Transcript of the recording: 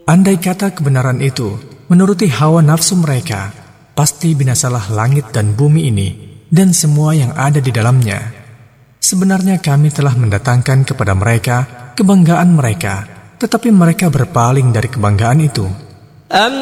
andai kata kebenaran itu menuruti hawa nafsu mereka, pasti binasalah langit dan bumi ini dan semua yang ada di dalamnya. Sebenarnya kami telah mendatangkan kepada mereka kebanggaan mereka, tetapi mereka berpaling dari kebanggaan itu.